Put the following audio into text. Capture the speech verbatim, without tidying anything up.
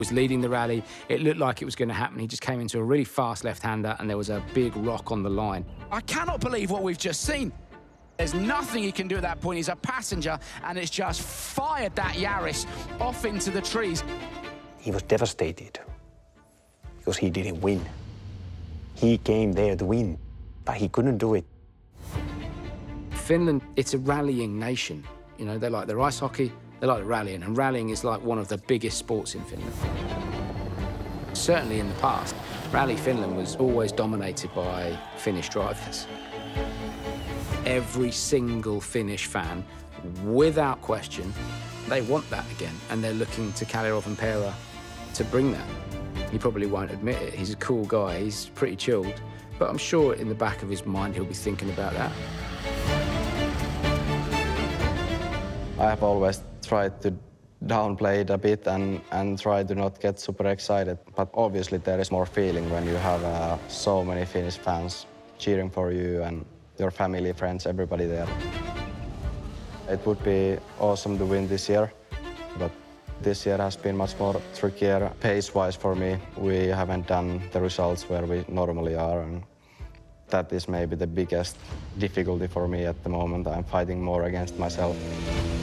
Was leading the rally. It looked like it was going to happen. He just came into a really fast left-hander and there was a big rock on the line. I cannot believe what we've just seen. There's nothing he can do at that point. He's a passenger and it's just fired that Yaris off into the trees. He was devastated because he didn't win. He came there to win, but he couldn't do it. Finland, it's a rallying nation. You know, they like their ice hockey, they like rallying, and rallying is like one of the biggest sports in Finland. Certainly in the past, Rally Finland was always dominated by Finnish drivers. Every single Finnish fan, without question, they want that again, and they're looking to Kaljarov and Pera to bring that. He probably won't admit it. He's a cool guy, he's pretty chilled, but I'm sure in the back of his mind he'll be thinking about that. I have always tried to downplay it a bit and, and try to not get super excited. But obviously there is more feeling when you have uh, so many Finnish fans cheering for you and your family, friends, everybody there. It would be awesome to win this year, but this year has been much more trickier pace-wise for me. We haven't done the results where we normally are, and that is maybe the biggest difficulty for me at the moment. I'm fighting more against myself.